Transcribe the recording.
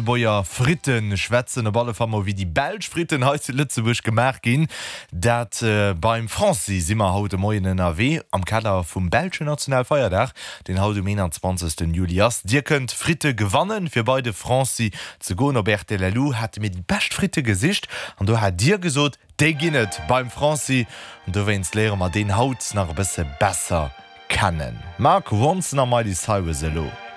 Lützebäuer Fritten schwätzen op alle Fall wie die Belsch Fritten he zu Lützeburg gemerk gin, dat beim Franci simmer haut Moien NRW am Kader vum Belsche Nationalfeierdach den haut 20. Julias. Dir könnt Fritte gewannen fir beide Franci zu go Robert Delalou hat mit die best Fritte gesicht an du hat dir gesot de ginnet beim Franci und du wennst lehrer mal den Haut nach bisse besser kennen. Mark Wonsen mal die halbe Selo.